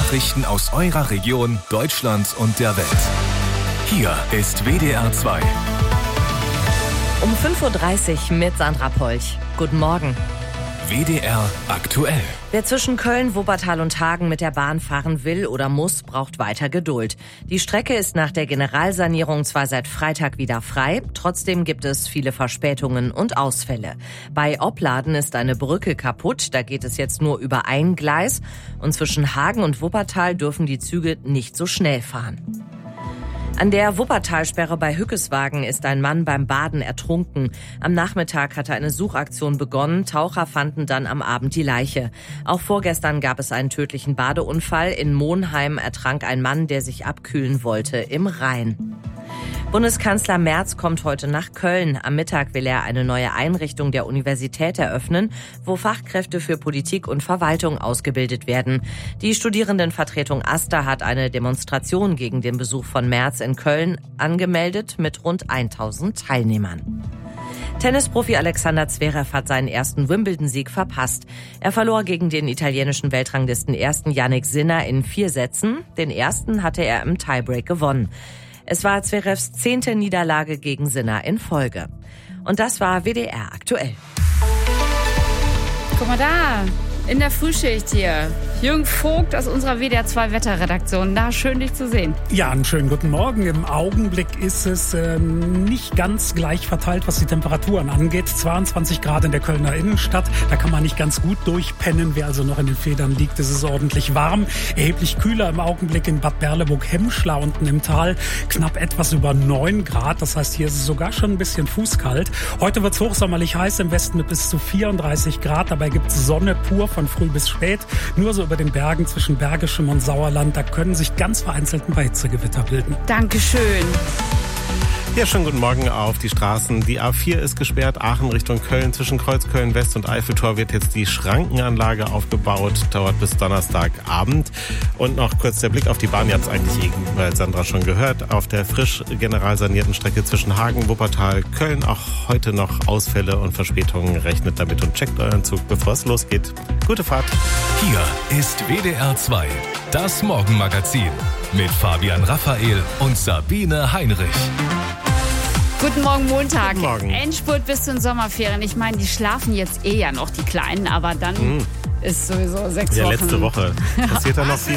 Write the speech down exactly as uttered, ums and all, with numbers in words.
Nachrichten aus eurer Region, Deutschland und der Welt. Hier ist W D R zwei. Um fünf Uhr dreißig mit Sandra Polch. Guten Morgen. W D R aktuell. Wer zwischen Köln, Wuppertal und Hagen mit der Bahn fahren will oder muss, braucht weiter Geduld. Die Strecke ist nach der Generalsanierung zwar seit Freitag wieder frei, trotzdem gibt es viele Verspätungen und Ausfälle. Bei Opladen ist eine Brücke kaputt, da geht es jetzt nur über ein Gleis. Und zwischen Hagen und Wuppertal dürfen die Züge nicht so schnell fahren. An der Wuppertalsperre bei Hückeswagen ist ein Mann beim Baden ertrunken. Am Nachmittag hatte eine Suchaktion begonnen. Taucher fanden dann am Abend die Leiche. Auch vorgestern gab es einen tödlichen Badeunfall. In Monheim ertrank ein Mann, der sich abkühlen wollte im Rhein. Bundeskanzler Merz kommt heute nach Köln. Am Mittag will er eine neue Einrichtung der Universität eröffnen, wo Fachkräfte für Politik und Verwaltung ausgebildet werden. Die Studierendenvertretung AStA hat eine Demonstration gegen den Besuch von Merz in Köln angemeldet mit rund tausend Teilnehmern. Tennisprofi Alexander Zverev hat seinen ersten Wimbledon-Sieg verpasst. Er verlor gegen den italienischen Weltranglisten ersten Jannik Sinner in vier Sätzen. Den ersten hatte er im Tiebreak gewonnen. Es war Zverevs zehnte Niederlage gegen Sinner in Folge. Und das war W D R aktuell. Guck mal da, in der Frühschicht hier. Jürgen Vogt aus unserer W D R zwei Wetterredaktion. Na, schön, dich zu sehen. Ja, einen schönen guten Morgen. Im Augenblick ist es ähm, nicht ganz gleich verteilt, was die Temperaturen angeht. zweiundzwanzig Grad in der Kölner Innenstadt. Da kann man nicht ganz gut durchpennen. Wer also noch in den Federn liegt, ist es ordentlich warm. Erheblich kühler im Augenblick in Bad Berleburg-Hemmschler unten im Tal. Knapp etwas über neun Grad. Das heißt, hier ist es sogar schon ein bisschen fußkalt. Heute wird es hochsommerlich heiß im Westen mit bis zu vierunddreißig Grad. Dabei gibt es Sonne pur von früh bis spät. Nur so über den Bergen zwischen Bergischem und Sauerland, da können sich ganz vereinzelt ein paar Hitzegewitter bilden. Dankeschön. Ja, schönen guten Morgen auf die Straßen. Die A vier ist gesperrt, Aachen Richtung Köln. Zwischen Kreuzköln West und Eiffeltor wird jetzt die Schrankenanlage aufgebaut. Dauert bis Donnerstagabend. Und noch kurz der Blick auf die Bahn. Ihr habt es eigentlich eben, weil Sandra schon gehört. Auf der frisch general sanierten Strecke zwischen Hagen, Wuppertal, Köln auch heute noch Ausfälle und Verspätungen. Rechnet damit und checkt euren Zug, bevor es losgeht. Gute Fahrt. Hier ist W D R zwei, das Morgenmagazin mit Fabian Raphael und Sabine Heinrich. Guten Morgen, Montag. Guten Morgen. Endspurt bis zu den Sommerferien. Ich meine, die schlafen jetzt eh ja noch, die Kleinen, aber dann mm. ist sowieso sechs ja, Wochen. Letzte Woche. Passiert da noch viel?